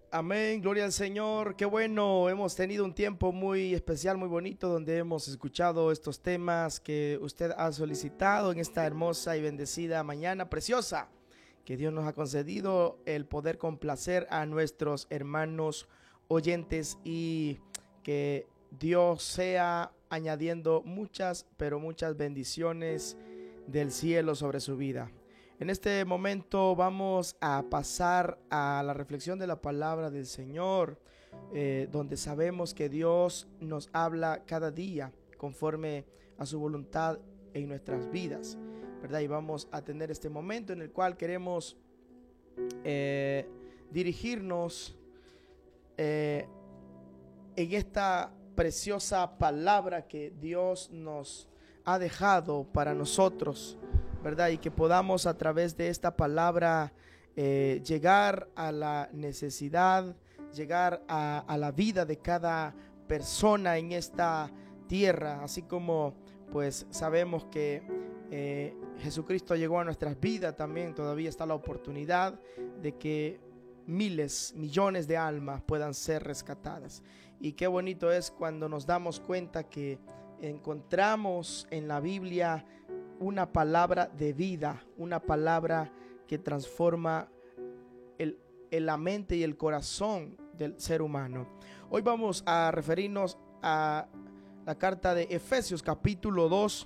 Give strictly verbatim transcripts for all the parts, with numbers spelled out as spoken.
Amén, gloria al Señor. Qué bueno, hemos tenido un tiempo muy especial, muy bonito, donde hemos escuchado estos temas que usted ha solicitado en esta hermosa y bendecida mañana preciosa que Dios nos ha concedido el poder complacer a nuestros hermanos oyentes, y que Dios sea añadiendo muchas, pero muchas bendiciones del cielo sobre su vida. En este momento vamos a pasar a la reflexión de la palabra del Señor, eh, donde sabemos que Dios nos habla cada día conforme a su voluntad en nuestras vidas, ¿verdad? Y vamos a tener este momento en el cual queremos eh, dirigirnos eh, en esta preciosa palabra que Dios nos ha dejado para nosotros, ¿verdad? Y que podamos a través de esta palabra eh, llegar a la necesidad, llegar a, a la vida de cada persona en esta tierra, así como pues sabemos que eh, Jesucristo llegó a nuestras vidas. También todavía está la oportunidad de que miles, millones de almas puedan ser rescatadas. Y qué bonito es cuando nos damos cuenta que encontramos en la Biblia una palabra de vida, una palabra que transforma el, el, la mente y el corazón del ser humano. Hoy vamos a referirnos a la carta de Efesios capítulo dos.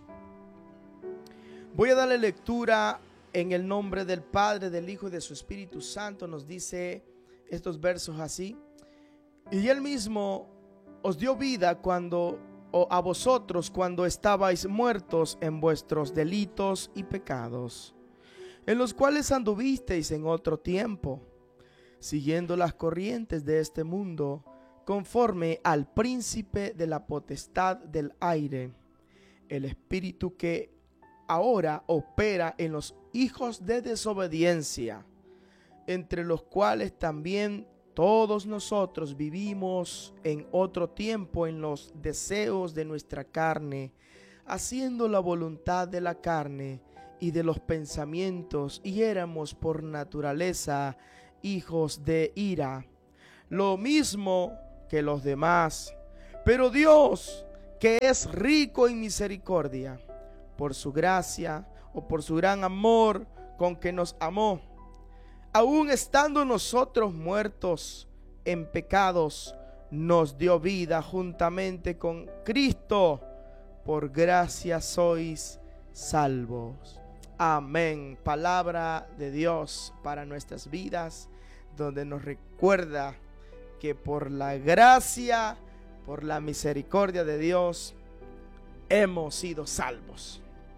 Voy a darle lectura en el nombre del Padre, del Hijo y de su Espíritu Santo. Nos dice estos versos así: y Él mismo os dio vida cuando o a vosotros cuando estabais muertos en vuestros delitos y pecados, en los cuales anduvisteis en otro tiempo, siguiendo las corrientes de este mundo, conforme al príncipe de la potestad del aire, el espíritu que ahora opera en los hijos de desobediencia, entre los cuales también todos nosotros vivimos en otro tiempo en los deseos de nuestra carne, haciendo la voluntad de la carne y de los pensamientos, y éramos por naturaleza hijos de ira, lo mismo que los demás. Pero Dios, que es rico en misericordia, por su gracia o por su gran amor con que nos amó, aún estando nosotros muertos en pecados, nos dio vida juntamente con Cristo. Por gracia sois salvos. Amén. Palabra de Dios para nuestras vidas, donde nos recuerda que por la gracia, por la misericordia de Dios, hemos sido salvos.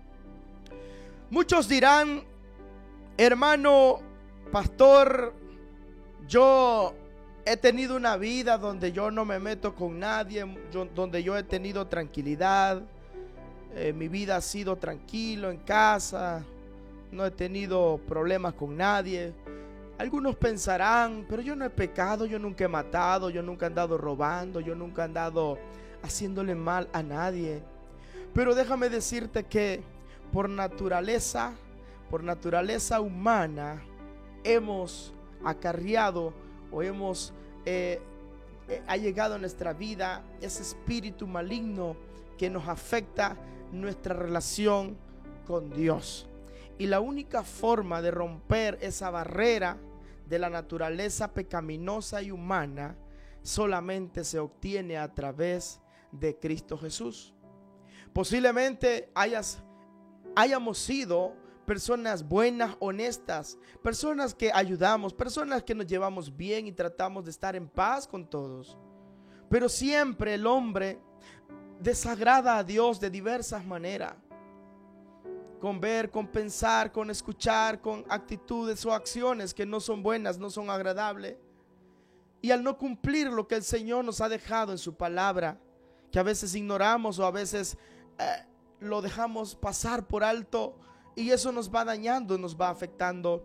Muchos dirán: hermano pastor, yo he tenido una vida donde yo no me meto con nadie, yo, donde yo he tenido tranquilidad, eh, mi vida ha sido tranquilo en casa, no he tenido problemas con nadie. Algunos pensarán: pero yo no he pecado, yo nunca he matado, yo nunca he andado robando, yo nunca he andado haciéndole mal a nadie. Pero déjame decirte que por naturaleza, por naturaleza humana, hemos acarreado o hemos eh, eh, ha llegado a nuestra vida ese espíritu maligno que nos afecta nuestra relación con Dios. Y la única forma de romper esa barrera de la naturaleza pecaminosa y humana solamente se obtiene a través de Cristo Jesús. Posiblemente hayas, hayamos sido personas buenas, honestas, personas que ayudamos, personas que nos llevamos bien y tratamos de estar en paz con todos. Pero siempre el hombre desagrada a Dios de diversas maneras, con ver, con pensar, con escuchar, con actitudes o acciones que no son buenas, no son agradables. Y al no cumplir lo que el Señor nos ha dejado en su palabra, que a veces ignoramos o a veces eh, lo dejamos pasar por alto, y eso nos va dañando, nos va afectando.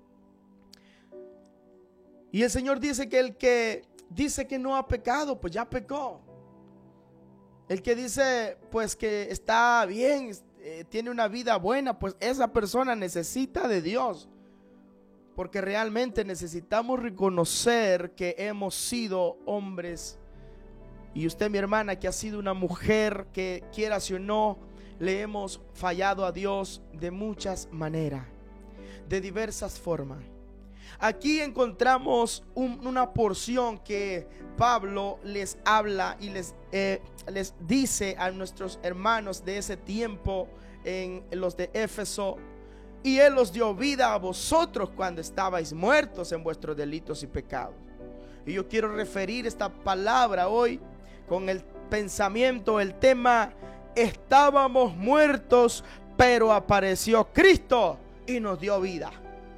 Y el Señor dice que el que dice que no ha pecado, pues ya pecó. El que dice pues que está bien, eh, tiene una vida buena, pues esa persona necesita de Dios. porque realmente necesitamos reconocer que hemos sido hombres. Y usted, mi hermana, que ha sido una mujer, que quieras o no, le hemos fallado a Dios de muchas maneras, de diversas formas. Aquí encontramos un, una porción que Pablo les habla y les, eh, les dice a nuestros hermanos de ese tiempo, en los de Éfeso: y Él os dio vida a vosotros cuando estabais muertos en vuestros delitos y pecados. Y yo quiero referir esta palabra hoy con el pensamiento, el tema: estábamos muertos, pero apareció Cristo y nos dio vida.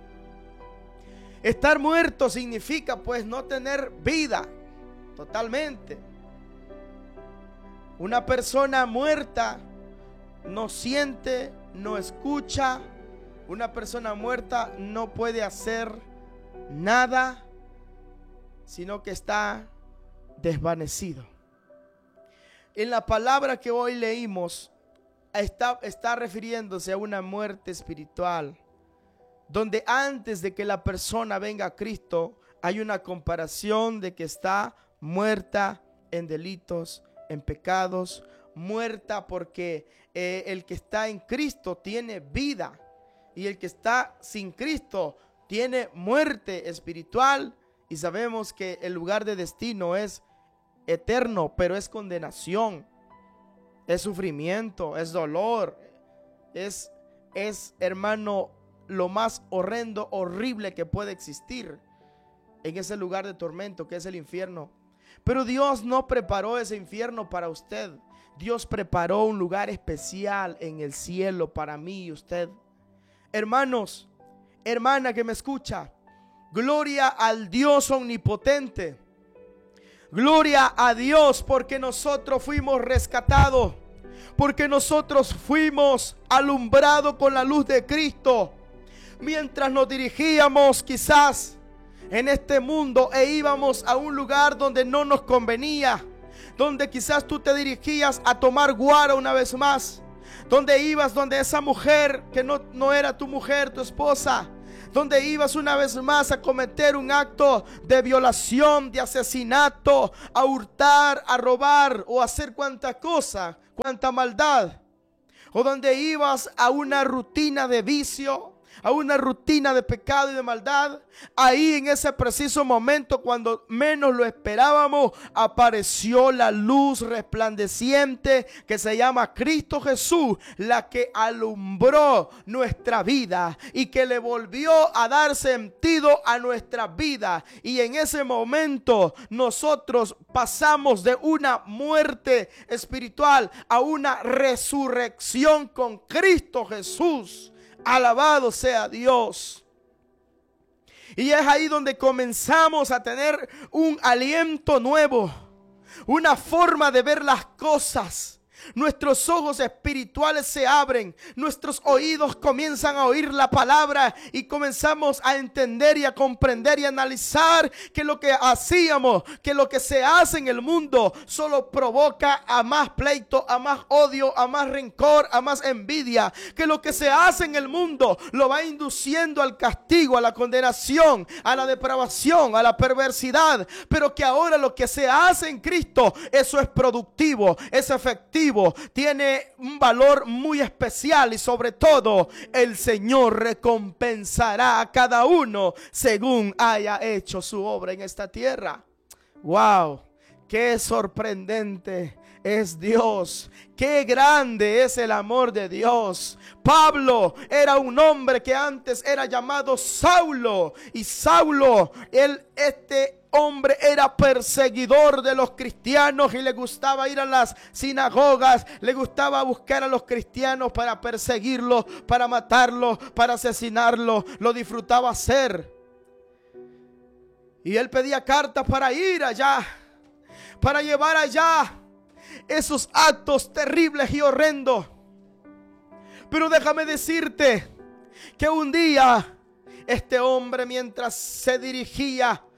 Estar muerto significa pues no tener vida totalmente. Una persona muerta no siente, no escucha. Una persona muerta no puede hacer nada, sino que está desvanecido. En la palabra que hoy leímos está, está refiriéndose a una muerte espiritual, donde antes de que la persona venga a Cristo hay una comparación de que está muerta en delitos, en pecados, muerta porque eh, el que está en Cristo tiene vida, y el que está sin Cristo tiene muerte espiritual. Y sabemos que el lugar de destino es eterno, pero es condenación, es sufrimiento, es dolor, es, es hermano, lo más horrendo, horrible que puede existir en ese lugar de tormento que es el infierno. Pero Dios no preparó ese infierno para usted. Dios preparó un lugar especial en el cielo para mí y usted. Hermanos, hermana que me escucha, gloria al Dios omnipotente. Gloria a Dios, porque nosotros fuimos rescatados, porque nosotros fuimos alumbrados con la luz de Cristo mientras nos dirigíamos quizás en este mundo e íbamos a un lugar donde no nos convenía, donde quizás tú te dirigías a tomar guaro una vez más, donde ibas donde esa mujer que no, no era tu mujer, tu esposa, donde ibas una vez más a cometer un acto de violación, de asesinato, a hurtar, a robar o a hacer cuanta cosa, cuanta maldad, o donde ibas a una rutina de vicio, a una rutina de pecado y de maldad. Ahí en ese preciso momento, cuando menos lo esperábamos, apareció la luz resplandeciente que se llama Cristo Jesús, la que alumbró nuestra vida y que le volvió a dar sentido a nuestra vida. Y en ese momento nosotros pasamos de una muerte espiritual a una resurrección con Cristo Jesús. Alabado sea Dios. Y es ahí donde comenzamos a tener un aliento nuevo, una forma de ver las cosas. Nuestros ojos espirituales se abren, nuestros oídos comienzan a oír la palabra y comenzamos a entender y a comprender y a analizar que lo que hacíamos, que lo que se hace en el mundo solo provoca a más pleito, a más odio, a más rencor, a más envidia, que lo que se hace en el mundo lo va induciendo al castigo, a la condenación, a la depravación, a la perversidad, pero que ahora lo que se hace en Cristo, eso es productivo, es efectivo, tiene un valor muy especial y sobre todo el Señor recompensará a cada uno según haya hecho su obra en esta tierra. Wow, qué sorprendente es Dios, qué grande es el amor de Dios. Pablo era un hombre que antes era llamado Saulo, y Saulo, él, este hombre era perseguidor de los cristianos y le gustaba ir a las sinagogas, le gustaba buscar a los cristianos para perseguirlos, para matarlos, para asesinarlos, lo disfrutaba hacer. Y él pedía cartas para ir allá, para llevar allá esos actos terribles y horrendos. Pero déjame decirte que un día este hombre, mientras se dirigía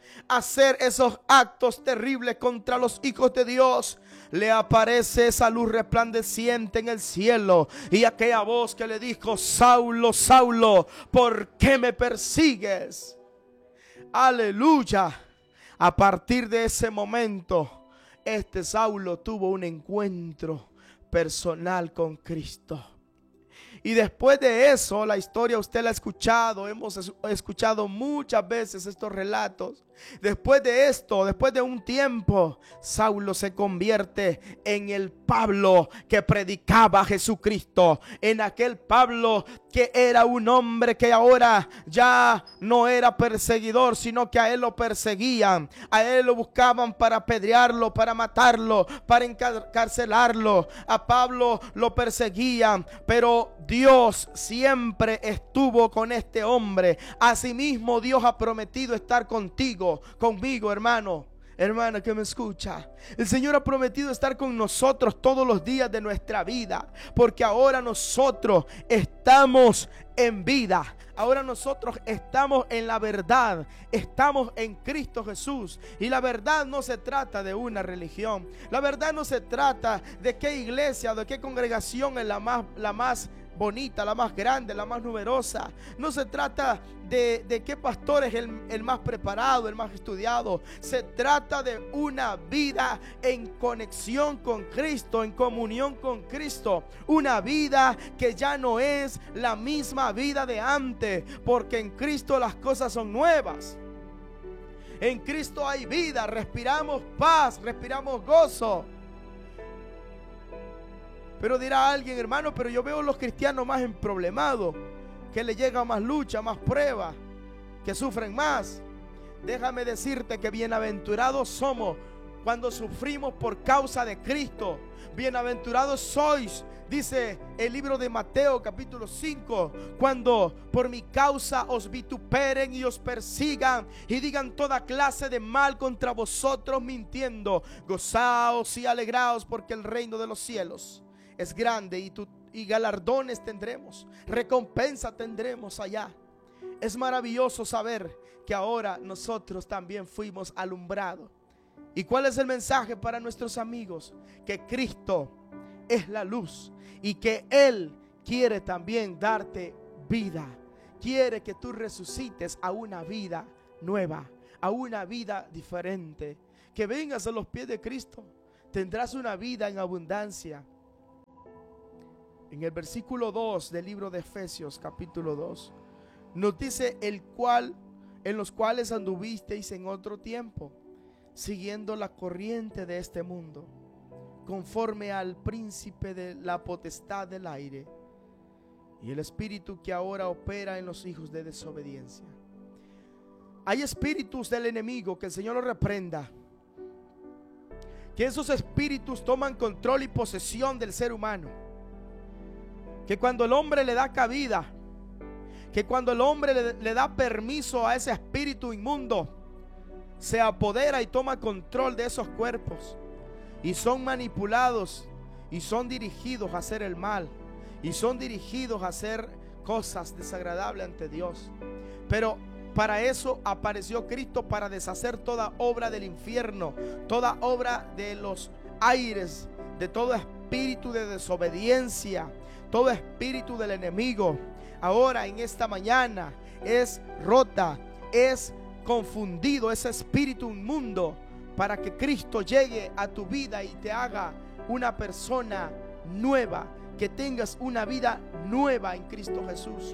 hacer esos actos terribles contra los hijos de Dios, le aparece esa luz resplandeciente en el cielo y aquella voz que le dijo: Saulo, Saulo, ¿por qué me persigues? Aleluya. A partir de ese momento, este Saulo tuvo un encuentro personal con Cristo. Y después de eso, la historia usted la ha escuchado, hemos escuchado muchas veces estos relatos. Después de esto, después de un tiempo, Saulo se convierte en el Pablo que predicaba a Jesucristo. En aquel Pablo que era un hombre que ahora ya no era perseguidor, sino que a él lo perseguían. A él lo buscaban para apedrearlo, para matarlo, para encarcelarlo. A Pablo lo perseguían, pero Dios siempre estuvo con este hombre. Asimismo, Dios ha prometido estar contigo, conmigo, hermano, hermana que me escucha. El Señor ha prometido estar con nosotros todos los días de nuestra vida, porque ahora nosotros estamos en vida. Ahora nosotros estamos en la verdad, estamos en Cristo Jesús. Y la verdad no se trata de una religión. La verdad no se trata de qué iglesia, de qué congregación es la más, la más bonita, la más grande, la más numerosa. No se trata de, de qué pastor es el, el más preparado, el más estudiado. Se trata de una vida en conexión con Cristo, en comunión con Cristo. Una vida que ya no es la misma vida de antes, porque en Cristo las cosas son nuevas. En Cristo hay vida, respiramos paz, respiramos gozo. Pero dirá alguien: hermano, pero yo veo a los cristianos más emproblemados, que le llega más lucha, más prueba, que sufren más. Déjame decirte que bienaventurados somos cuando sufrimos por causa de Cristo. Bienaventurados sois, dice el libro de Mateo capítulo cinco, cuando por mi causa os vituperen y os persigan y digan toda clase de mal contra vosotros mintiendo. Gozaos y alegraos, porque el reino de los cielos es grande y, tu, y galardones tendremos, recompensa tendremos allá. Es maravilloso saber que ahora nosotros también fuimos alumbrados. ¿Y cuál es el mensaje para nuestros amigos? Que Cristo es la luz y que Él quiere también darte vida. Quiere que tú resucites a una vida nueva, a una vida diferente. Que vengas a los pies de Cristo, tendrás una vida en abundancia. En el versículo dos del libro de Efesios capítulo dos nos dice: el cual, en los cuales anduvisteis en otro tiempo, siguiendo la corriente de este mundo, conforme al príncipe de la potestad del aire, y el espíritu que ahora opera en los hijos de desobediencia. Hay espíritus del enemigo, que el Señor los reprenda, que esos espíritus toman control y posesión del ser humano. Que cuando el hombre le da cabida, que cuando el hombre le, le da permiso a ese espíritu inmundo, se apodera y toma control de esos cuerpos, y son manipulados y son dirigidos a hacer el mal, y son dirigidos a hacer cosas desagradables ante Dios. Pero para eso apareció Cristo, para deshacer toda obra del infierno, toda obra de los aires, de todo espíritu de desobediencia, todo espíritu del enemigo. Ahora en esta mañana es rota, es confundido ese espíritu inmundo, para que Cristo llegue a tu vida y te haga una persona nueva, que tengas una vida nueva en Cristo Jesús.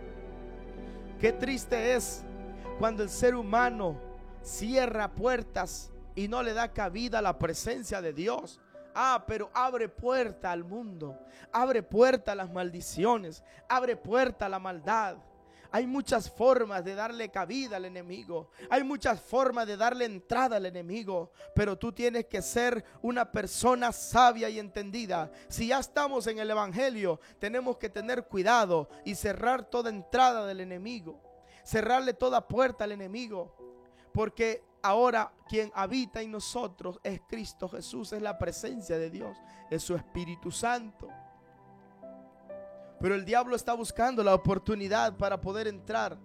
Qué triste es cuando el ser humano cierra puertas y no le da cabida a la presencia de Dios. Ah, pero abre puerta al mundo, abre puerta a las maldiciones, abre puerta a la maldad. Hay muchas formas de darle cabida al enemigo, hay muchas formas de darle entrada al enemigo, pero tú tienes que ser una persona sabia y entendida. Si ya estamos en el evangelio, tenemos que tener cuidado y cerrar toda entrada del enemigo, cerrarle toda puerta al enemigo, porque ahora quien habita en nosotros es Cristo Jesús, es la presencia de Dios, es su Espíritu Santo. Pero el diablo está buscando la oportunidad para poder entrar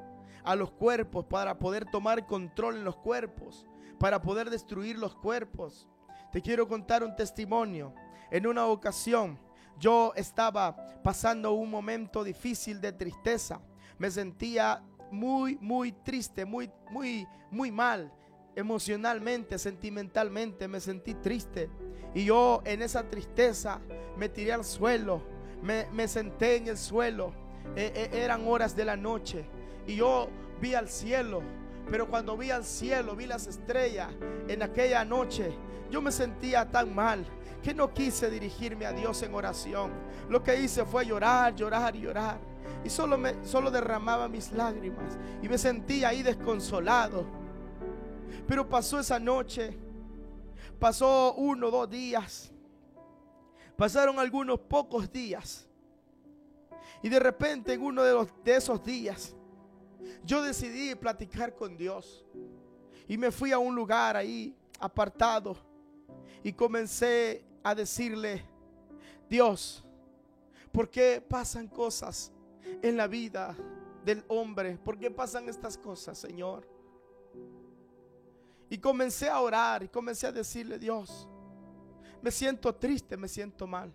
a los cuerpos, para poder tomar control en los cuerpos, para poder destruir los cuerpos. Te quiero contar un testimonio. En una ocasión yo estaba pasando un momento difícil de tristeza. Me sentía muy, muy triste, muy, muy, muy mal. Emocionalmente, sentimentalmente me sentí triste. Y yo en esa tristeza me tiré al suelo, me, me senté en el suelo. E, e, eran horas de la noche y yo vi al cielo. Pero cuando vi al cielo, vi las estrellas en aquella noche, yo me sentía tan mal que no quise dirigirme a Dios en oración. Lo que hice fue llorar, llorar y llorar. Y solo, me, solo derramaba mis lágrimas y me sentía ahí desconsolado. Pero pasó esa noche, pasó uno, dos días, pasaron algunos pocos días. Y de repente en uno de, los, de esos días yo decidí platicar con Dios. Y me fui a un lugar ahí apartado y comencé a decirle: Dios, ¿por qué pasan cosas en la vida del hombre? ¿Por qué pasan estas cosas, Señor? Y comencé a orar y comencé a decirle: Dios, me siento triste, me siento mal.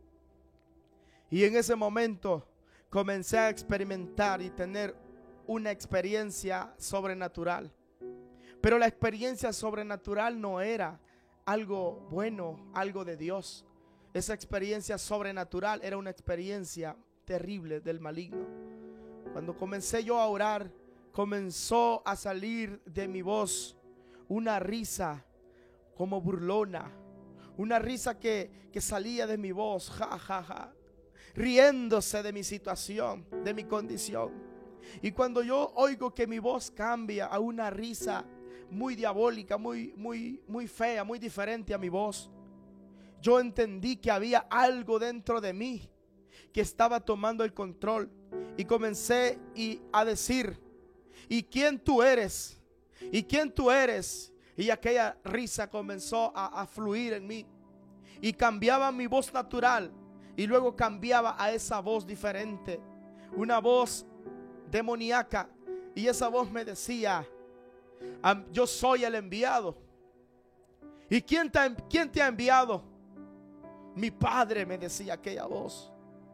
Y en ese momento comencé a experimentar y tener una experiencia sobrenatural. Pero la experiencia sobrenatural no era algo bueno, algo de Dios. Esa experiencia sobrenatural era una experiencia terrible del maligno. Cuando comencé yo a orar, comenzó a salir de mi voz una risa como burlona, una risa que, que salía de mi voz, ja, ja, ja, riéndose de mi situación, de mi condición. Y cuando yo oigo que mi voz cambia a una risa muy diabólica, muy, muy, muy fea, muy diferente a mi voz, yo entendí que había algo dentro de mí que estaba tomando el control. Y comencé y a decir: ¿y quién tú eres? ¿Y quién tú eres? Y aquella risa comenzó a, a fluir en mí. Y cambiaba mi voz natural y luego cambiaba a esa voz diferente, una voz demoníaca. Y esa voz me decía: yo soy el enviado. ¿Y quién te, quién te ha enviado? Mi padre, me decía aquella voz.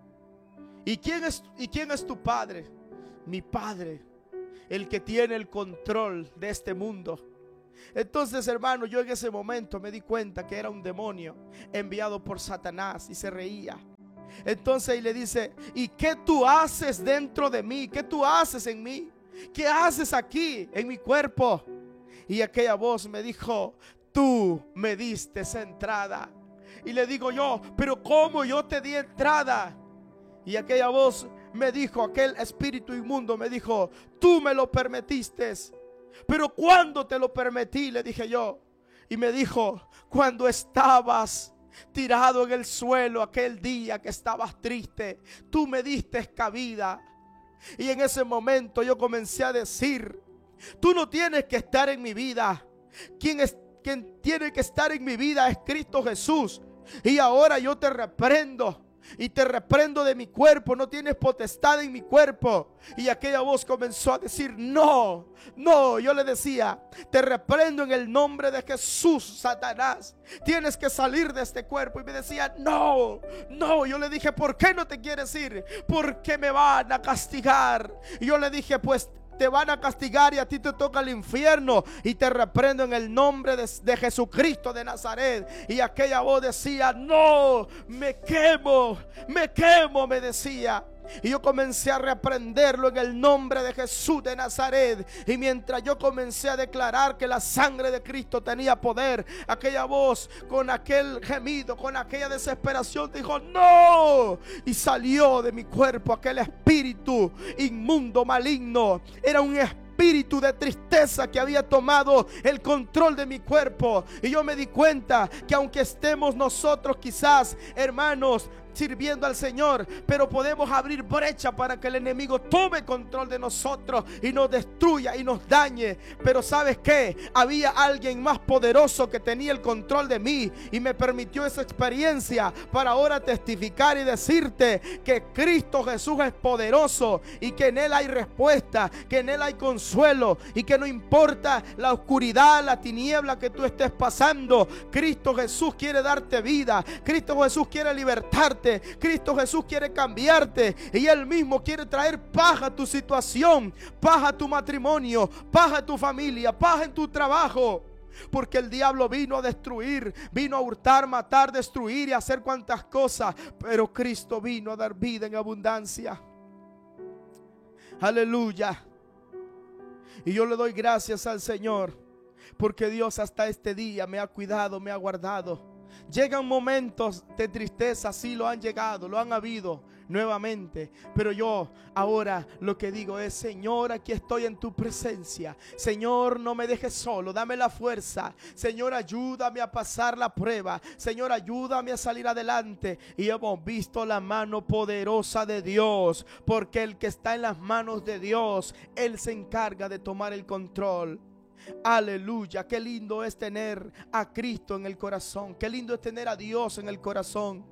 ¿Y quién es, y quién es tu padre? Mi padre, el que tiene el control de este mundo. Entonces, hermano, yo en ese momento me di cuenta que era un demonio enviado por Satanás y se reía. Entonces él le dice: ¿y qué tú haces dentro de mí? ¿Qué tú haces en mí? ¿Qué haces aquí en mi cuerpo? Y aquella voz me dijo: tú me diste esa entrada. Y le digo yo: pero ¿cómo yo te di entrada? Y aquella voz me dijo, aquel espíritu inmundo me dijo: tú me lo permitiste. Pero ¿cuándo te lo permití? Le dije yo. Y me dijo: cuando estabas tirado en el suelo aquel día que estabas triste, tú me diste cabida. Y en ese momento yo comencé a decir: tú no tienes que estar en mi vida. Quien, es, quien tiene que estar en mi vida es Cristo Jesús. Y ahora yo te reprendo. Y te reprendo de mi cuerpo. No tienes potestad en mi cuerpo. Y aquella voz comenzó a decir: no, no. Yo le decía: te reprendo en el nombre de Jesús, Satanás. Tienes que salir de este cuerpo. Y me decía: no, no. Yo le dije: ¿por qué no te quieres ir? Porque me van a castigar. Y yo le dije: pues te van a castigar y a ti te toca el infierno. Y te reprendo en el nombre de, de Jesucristo de Nazaret. Y aquella voz decía: no, me quemo, me quemo, me decía. Y yo comencé a reprenderlo en el nombre de Jesús de Nazaret. Y mientras yo comencé a declarar que la sangre de Cristo tenía poder, aquella voz con aquel gemido, con aquella desesperación dijo: no. Y salió de mi cuerpo aquel espíritu inmundo, maligno. Era un espíritu espíritu de tristeza que había tomado el control de mi cuerpo. Y yo me di cuenta que aunque estemos nosotros quizás, hermanos, sirviendo al Señor, pero podemos abrir brecha para que el enemigo tome control de nosotros y nos destruya y nos dañe. Pero ¿sabes qué? Había alguien más poderoso que tenía el control de mí y me permitió esa experiencia para ahora testificar y decirte que Cristo Jesús es poderoso y que en Él hay respuesta, que en Él hay consuelo y que no importa la oscuridad, la tiniebla que tú estés pasando, Cristo Jesús quiere darte vida, Cristo Jesús quiere libertarte, Cristo Jesús quiere cambiarte y Él mismo quiere traer paz a tu situación, paz a tu matrimonio, paz a tu familia, paz en tu trabajo. Porque el diablo vino a destruir, vino a hurtar, matar, destruir y hacer cuantas cosas, pero Cristo vino a dar vida en abundancia. Aleluya. Y yo le doy gracias al Señor, porque Dios hasta este día me ha cuidado, me ha guardado. Llegan momentos de tristeza, sí lo han llegado, lo han habido nuevamente, pero yo ahora lo que digo es: Señor, aquí estoy en tu presencia. Señor, no me dejes solo, dame la fuerza. Señor, ayúdame a pasar la prueba. Señor, ayúdame a salir adelante. Y hemos visto la mano poderosa de Dios, porque el que está en las manos de Dios, Él se encarga de tomar el control. Aleluya, qué lindo es tener a Cristo en el corazón, qué lindo es tener a Dios en el corazón.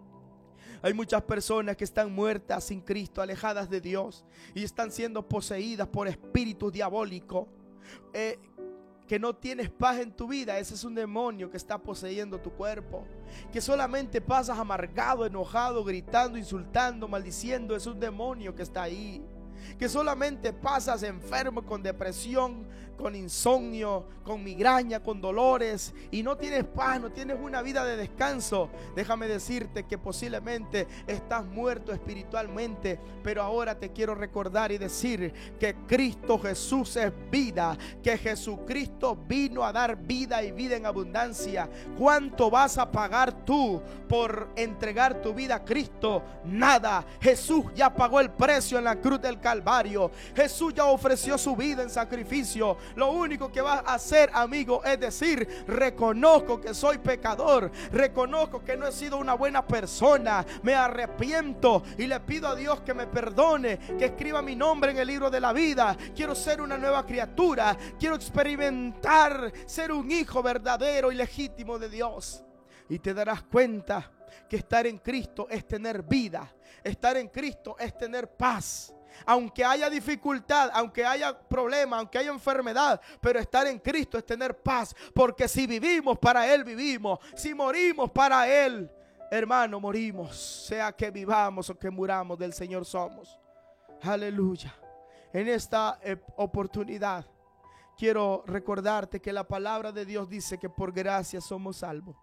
Hay muchas personas que están muertas sin Cristo, alejadas de Dios, y están siendo poseídas por espíritus diabólicos. Eh, que no tienes paz en tu vida, ese es un demonio que está poseyendo tu cuerpo. Que solamente pasas amargado, enojado, gritando, insultando, maldiciendo, es un demonio que está ahí. Que solamente pasas enfermo con depresión, con insomnio, con migraña, con dolores y no tienes paz, no tienes una vida de descanso. Déjame decirte que posiblemente estás muerto espiritualmente, pero ahora te quiero recordar y decir que Cristo Jesús es vida, que Jesucristo vino a dar vida y vida en abundancia. ¿Cuánto vas a pagar tú por entregar tu vida a Cristo? Nada. Jesús ya pagó el precio en la cruz del Calvario. Jesús ya ofreció su vida en sacrificio. Lo único que vas a hacer, amigo, es decir: reconozco que soy pecador, reconozco que no he sido una buena persona, me arrepiento y le pido a Dios que me perdone, que escriba mi nombre en el libro de la vida. Quiero ser una nueva criatura, quiero experimentar ser un hijo verdadero y legítimo de Dios. Y te darás cuenta que estar en Cristo es tener vida, estar en Cristo es tener paz. Aunque haya dificultad, aunque haya problema, aunque haya enfermedad, pero estar en Cristo es tener paz. Porque si vivimos, para Él vivimos. Si morimos, para Él, hermano, morimos. Sea que vivamos o que muramos, del Señor somos. Aleluya. En esta eh, oportunidad quiero recordarte que la palabra de Dios dice que por gracia somos salvos.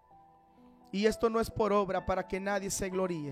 Y esto no es por obra, para que nadie se gloríe.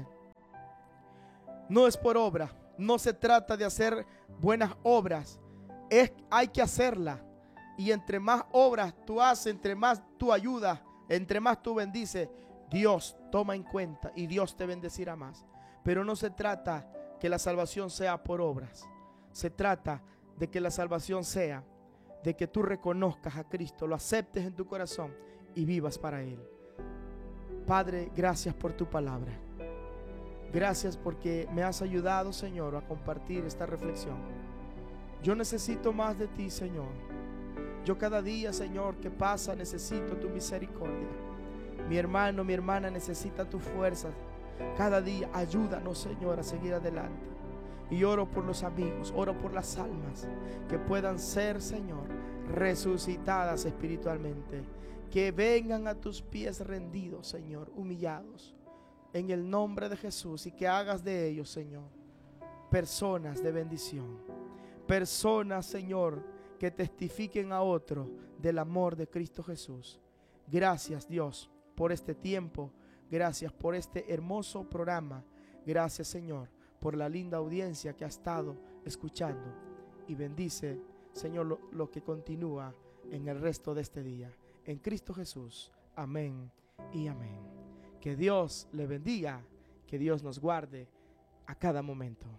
No es por obra. No se trata de hacer buenas obras, es, hay que hacerlas. Y entre más obras tú haces, entre más tú ayudas, entre más tú bendices, Dios toma en cuenta y Dios te bendecirá más. Pero no se trata que la salvación sea por obras. Se trata de que la salvación sea de que tú reconozcas a Cristo, lo aceptes en tu corazón y vivas para Él. Padre, gracias por tu palabra. Gracias porque me has ayudado, Señor, a compartir esta reflexión. Yo necesito más de ti, Señor. Yo cada día, Señor, que pasa, necesito tu misericordia. Mi hermano, mi hermana necesita tu fuerza. Cada día ayúdanos, Señor, a seguir adelante. Y oro por los amigos, oro por las almas que puedan ser, Señor, resucitadas espiritualmente. Que vengan a tus pies rendidos, Señor, humillados. En el nombre de Jesús, y que hagas de ellos, Señor, personas de bendición. Personas, Señor, que testifiquen a otro del amor de Cristo Jesús. Gracias, Dios, por este tiempo. Gracias por este hermoso programa. Gracias, Señor, por la linda audiencia que ha estado escuchando. Y bendice, Señor, lo, lo que continúa en el resto de este día. En Cristo Jesús. Amén y amén. Que Dios le bendiga, que Dios nos guarde a cada momento.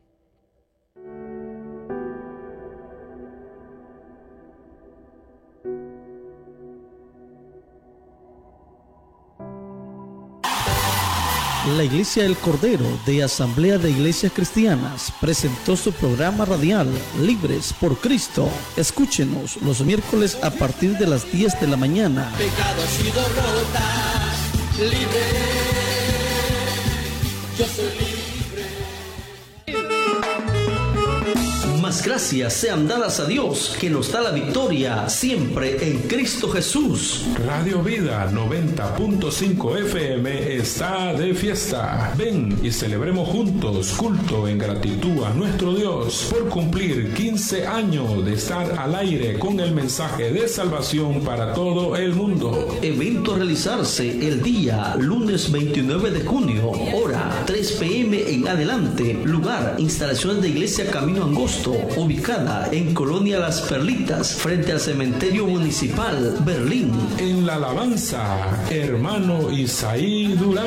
La Iglesia El Cordero de Asamblea de Iglesias Cristianas presentó su programa radial Libres por Cristo. Escúchenos los miércoles a partir de las diez de la mañana. Pecado ha sido rota, libre, yo soy libre. Más gracias sean dadas a Dios, que nos da la victoria siempre en Cristo Jesús. Radio Vida noventa punto cinco F M está de fiesta. Ven y celebremos juntos culto en gratitud a nuestro Dios por cumplir quince años de estar al aire con el mensaje de salvación para todo el mundo. Evento a realizarse el día lunes veintinueve de junio, hora tres p m en adelante. Lugar, instalaciones de Iglesia Camino Angosto, ubicada en Colonia Las Perlitas, frente al Cementerio Municipal, Berlín. En la alabanza, hermano Isaí Durán.